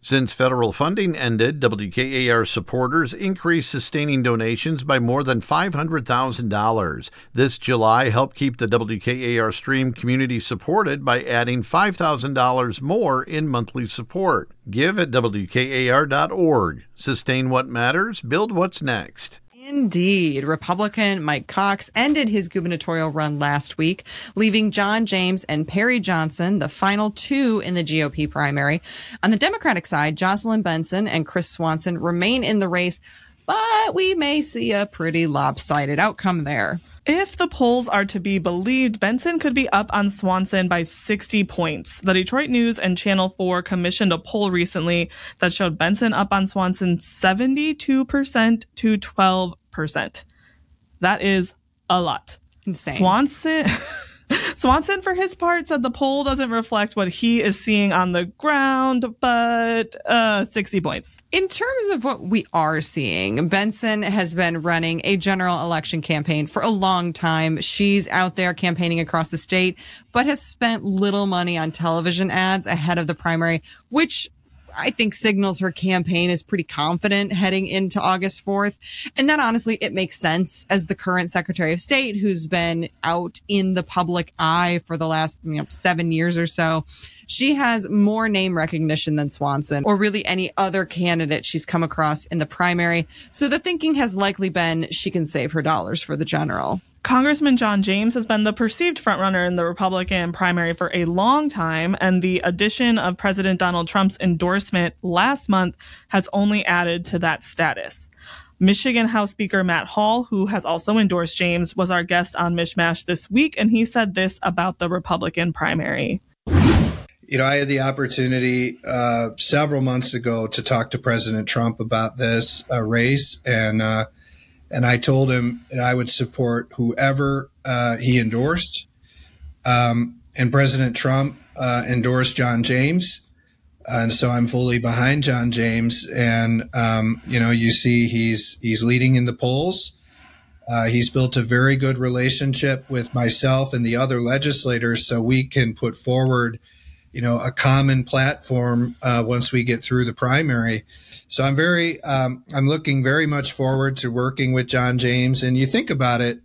Since federal funding ended, WKAR supporters increased sustaining donations by more than $500,000. This July helped keep the WKAR stream community supported by adding $5,000 more in monthly support. Give at WKAR.org. Sustain what matters, build what's next. Indeed. Republican Mike Cox ended his gubernatorial run last week, leaving John James and Perry Johnson, the final two in the GOP primary. On the Democratic side, Jocelyn Benson and Chris Swanson remain in the race, but we may see a pretty lopsided outcome there. If the polls are to be believed, Benson could be up on Swanson by 60 points. The Detroit News and Channel 4 commissioned a poll recently that showed Benson up on Swanson 72% to 12%. That is a lot. Insane. Swanson, for his part, said the poll doesn't reflect what he is seeing on the ground, but 60 points. In terms of what we are seeing, Benson has been running a general election campaign for a long time. She's out there campaigning across the state, but has spent little money on television ads ahead of the primary, which I think signals her campaign is pretty confident heading into August 4th. And that honestly, it makes sense as the current Secretary of State who's been out in the public eye for the last 7 years or so. She has more name recognition than Swanson or really any other candidate she's come across in the primary. So the thinking has likely been she can save her dollars for the general. Congressman John James has been the perceived frontrunner in the Republican primary for a long time, and the addition of President Donald Trump's endorsement last month has only added to that status. Michigan House Speaker Matt Hall, who has also endorsed James, was our guest on Mishmash this week, and he said this about the Republican primary. I had the opportunity several months ago to talk to President Trump about this race, and I told him that I would support whoever he endorsed. And President Trump endorsed John James. And so I'm fully behind John James. And, you see he's leading in the polls. He's built a very good relationship with myself and the other legislators so we can put forward, a common platform once we get through the primary. So I'm looking very much forward to working with John James. And you think about it,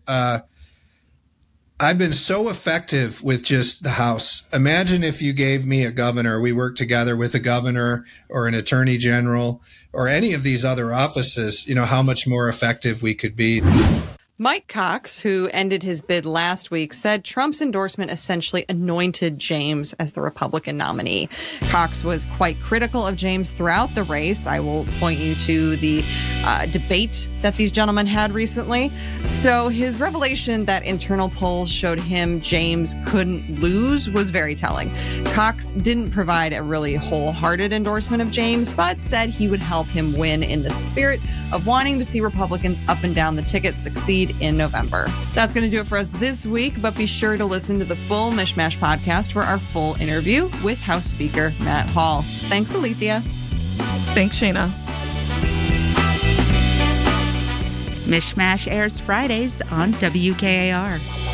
I've been so effective with just the House. Imagine if you gave me a governor, we worked together with a governor or an attorney general or any of these other offices, how much more effective we could be. Mike Cox, who ended his bid last week, said Trump's endorsement essentially anointed James as the Republican nominee. Cox was quite critical of James throughout the race. I will point you to the debate that these gentlemen had recently. So his revelation that internal polls showed him James couldn't lose was very telling. Cox didn't provide a really wholehearted endorsement of James, but said he would help him win in the spirit of wanting to see Republicans up and down the ticket succeed in November. That's going to do it for us this week, but be sure to listen to the full Mishmash podcast for our full interview with House Speaker Matt Hall. Thanks, Alethea. Thanks, Shayna. Mishmash airs Fridays on WKAR.